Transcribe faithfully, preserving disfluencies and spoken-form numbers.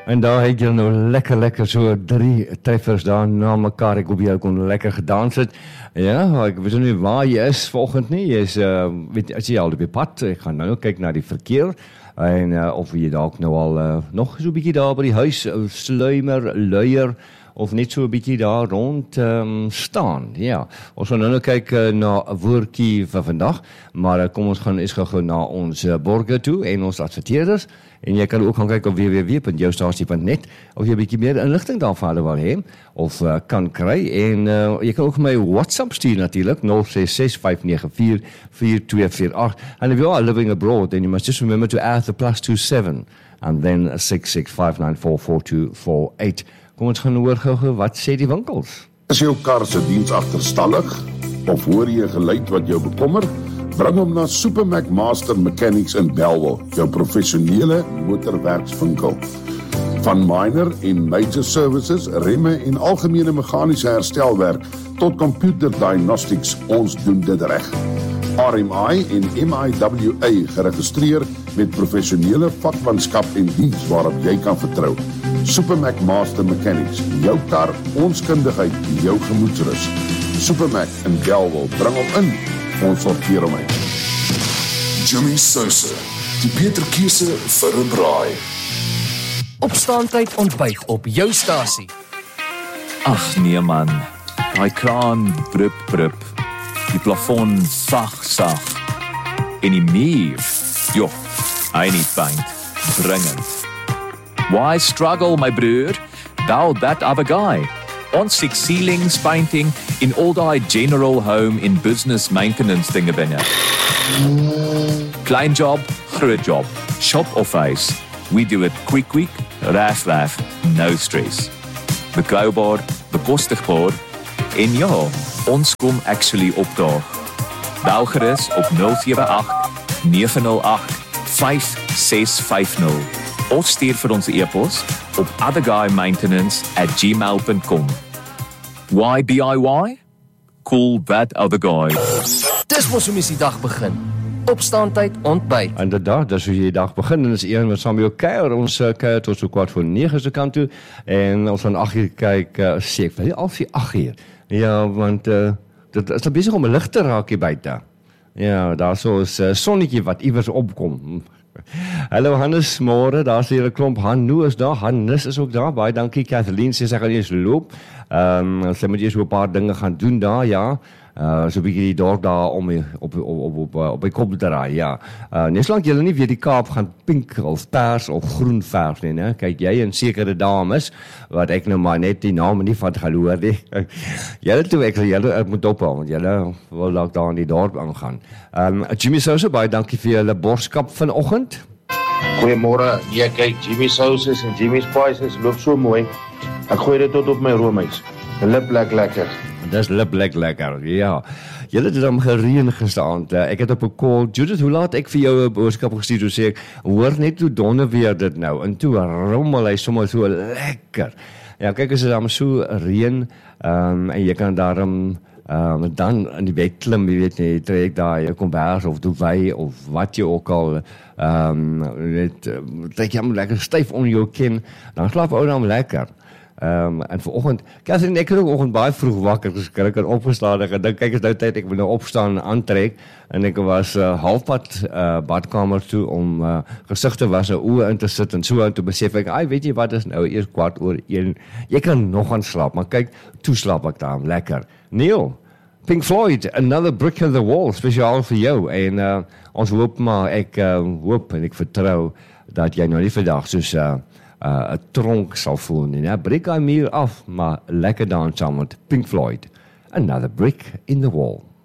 En daar het jy nou lekker, lekker so drie treffers daar na mekaar. Ek hoop jy kon lekker gedans het. Ja, ek weet nie waar jy is volgend nie. Jy is, uh, weet, as jy al op die pad, ek gaan nou kyk na die verkeer. En uh, of jy dalk nou al uh, nog so 'n bietjie daar by die huis uh, sluimer, luier, of net so 'n bietjie daar rond um, staan. Ja, ons gaan nou nou kyk uh, na 'n woordjie vir vandag, maar uh, kom ons gaan eens gou na ons uh, borgers toe en ons adverteerders. En jy kan ook gaan kyk op w w w punt jou stasie punt net of jy 'n bietjie meer inligting daarvan wil hê of uh, kan kry. En uh, jy kan ook my WhatsApp stuur natuurlik nul ses ses vyf nege vier vier twee vier agt. And if you are living abroad, then you must just remember to add the plus two seven and then six six five nine four four two four eight. Kom ons gaan hoor gou wat sê die winkels. Is jou kar se diens agterstallig of hoor jy 'n geluid wat jou bekommer? Bring hom na Supermac Master Mechanics in Bellville, jou professionele motorwerkswinkel. Van minor en major services, remme en algemene meganiese herstelwerk tot computer diagnostics, ons doen dit reg. R M I en M I W A geregistreer met professionele vakmanskap en diens waarop jy kan vertrou. Supermac Master Mechanics, jou kar, ons kundigheid, jou gemoedsrus. Supermac in Bellville, bring hom in. Ons sorteer hom uit. Jimmy Sosa, die Peter Kiese vir 'n braai. Opstaantyd ontbyt op jou stasie. Ag nee man, daai kraan brup brup, die plafon sag sag, en die muur, joh, hy nie paint, dringend. Why struggle my broer? Thou that other guy. Ons six ceilings painting in all die general home in business maintenance dinge binne. Klein job, groot job, shop of face. We do it quick quick, raf raf, no stress. Betroubaar, bekostigbaar en ja, ons kom actually opdaag. Bel gerus op nul sewe agt nege nul agt vyf ses vyf nul of stuur vir ons e-pos op otherguymaintenance at gmail dot com. Why D I Y? Cool that other guy. Dis mos hoe mens die dag begin. Opstaantyd ontbyt. Inderdaad, dis hoe jy die dag begin en is een wat saam met jou kuier. Ons uh, kuier tot so kwart voor nege se kant toe en ons gaan agt uur kyk, uh, sê ek, wel al die agt uur. Ja, want uh, dit is besig om 'n lig te raak hier buite. Ja, daar so is 'n uh, sonnetjie wat iewers opkom. Hallo Hannes, môre, daar's hier 'n klomp Hanno is daar, Hannes is ook daar, baie dankie. Kathleen sê sy gaan eers loop. Ehm um, sy moet eers so 'n paar dinge gaan doen daar, ja. Uh, so 'n bietjie die dorp daar om op op op op op die kop te draai, ja. Uh, net solank julle nie weer die Kaap gaan pink of pers of groen verf nie, né? Kyk jy en sekere dames wat ek nou maar net die name nie van gaan hoor nie. Julle toe ek julle ek moet ophou want julle wil dalk daar in die dorp aangaan. Ehm um, Jimmy Sosa, baie dankie vir julle borskap vanoggend. Goeiemôre. Ja, kyk, Jimmy Sauces en Jimmy Spices loop so mooi. Ek gooi dit tot op my roomys. Lip lek lekker. Dis lip lek lekker. Ja. Julle het dan gereën gisterand. Ek het op 'n call, Judith, hoe laat ek vir jou 'n boodskap gestuur toe sê ek, hoor net hoe donder weer dit nou. En toe rommel hy sommer so lekker. Ja, kyk as dit dan so reën, ehm um, en jy kan daarom Um, dan in die bed klim, jy weet nie, trek daar jou kombers of duvet of wat jy ook al, um, weet, trek jy hom lekker styf onder jou kin, dan slaap ou dan lekker. Um, en vanoggend, Catherine, ek het ook oggend baie vroeg wakker geskrik en opgestaan en gedink, kyk is nou tyd, ek moet nou opstaan en aantrek, en ek was uh, halfpad uh, badkamer toe om uh, gesig te was en oë in te sit en so en toe besef ek, ai, weet jy wat is nou, eers kwart oor een, jy kan nog gaan slaap, maar kyk, toe slaap ek daar, lekker. Neil, Pink Floyd, Another Brick in the Wall, spesiaal vir jou, en uh, ons hoop maar, ek uh, hoop en ek vertrou, dat jy nou nie vandag soos 'n uh, uh, tronk sal voel nie, ne? Breek hy muur af, maar lekker dans saam met Pink Floyd, Another Brick in the Wall.